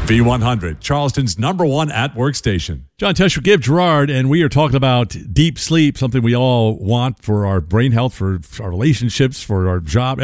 V100, Charleston's #1 at-work station. John Tesh, Give Gerard, and we are talking about deep sleep, something we all want for our brain health, for our relationships, for our job.